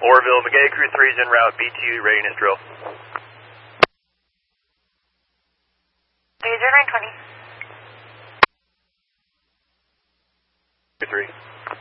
Orville, Magay Crew 3 is en route, B2, readiness drill. 30920. Crew 3.